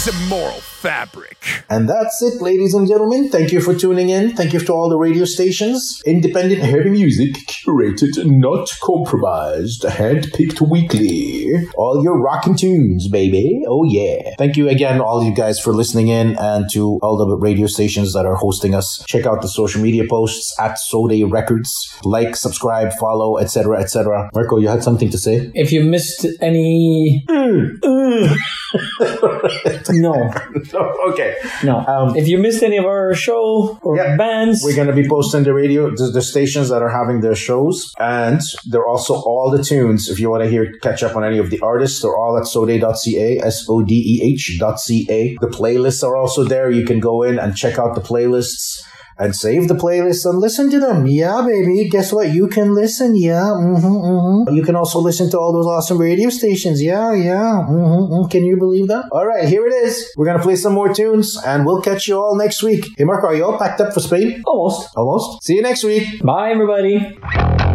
Immoral fabric. And that's it, ladies and gentlemen. Thank you for tuning in. Thank you to all the radio stations. Independent heavy music, curated, not compromised, hand-picked weekly. All your rockin' tunes, baby. Oh, yeah. Thank you again, all you guys, for listening in, and to all the radio stations that are hosting us. Check out the social media posts at Soday Records. Like, subscribe, follow, etc., etc. Marco, you had something to say? If you missed any... No. Okay. No. If you missed any of our show or bands, we're going to be posting the stations that are having their shows, and they're also all the tunes. If you want to catch up on any of the artists, they're all at sodeh.ca, SODEH.ca. The playlists are also there. You can go in and check out the playlists and save the playlists and listen to them. Yeah, baby. Guess what? You can listen. Yeah. You can also listen to all those awesome radio stations. Yeah. Can you believe that? All right, here it is. We're going to play some more tunes, and we'll catch you all next week. Hey, Marco, are you all packed up for Spain? Almost. See you next week. Bye, everybody.